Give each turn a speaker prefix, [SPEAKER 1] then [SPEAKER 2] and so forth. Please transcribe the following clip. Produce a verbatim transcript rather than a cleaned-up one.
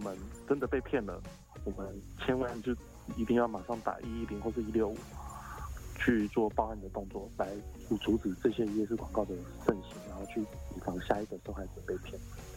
[SPEAKER 1] 们真的被骗了，我们千万就一定要马上打一一零或是一六五去做报案的动作，来阻止这些夜市广告的盛行，然后去以防下一个受害者被骗。